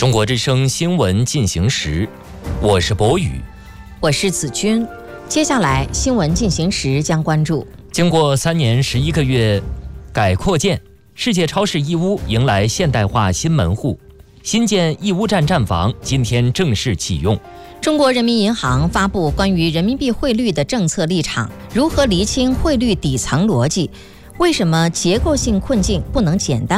中国之声新闻进行时，我是博宇， 我是子君。接下来新闻进行时将关注： 经过3年11个月改扩建，世界超市义乌迎来现代化新门户，新建义乌站站房今天正式启用。 中国人民银行发布关于人民币汇率的政策立场，如何厘清汇率底层逻辑？为什么结构性困境不能简单